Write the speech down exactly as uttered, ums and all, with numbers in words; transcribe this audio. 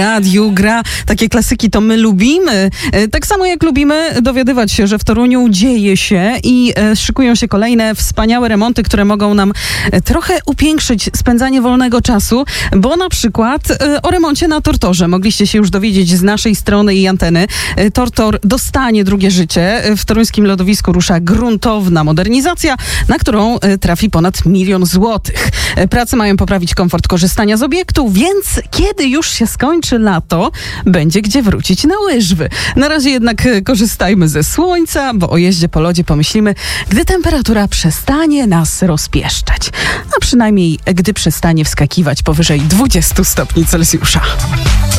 radiu gra takie klasyki, to my lubimy. Tak samo jak lubimy dowiadywać się, że w Toruniu dzieje się i szykują się kolejne wspaniałe remonty, które mogą nam trochę upiększyć spędzanie wolnego czasu, bo na przykład o remoncie na Tortorze mogliście się już dowiedzieć z naszej strony i anteny. Tortor dostanie drugie życie. W toruńskim lodowisku rusza gruntowna modernizacja, na którą trafi ponad milion złotych. Prace mają poprawić komfort korzystania z obiektu, więc kiedy już się skończy lato, będzie gdzie wrócić na łyżwy. Na razie jednak korzystajmy ze słońca, bo o jeździe po lodzie pomyślimy, gdy temperatura przestanie nas rozpieszczać. A przynajmniej gdy przestanie wskakiwać powyżej dwudziestu stopni Celsjusza.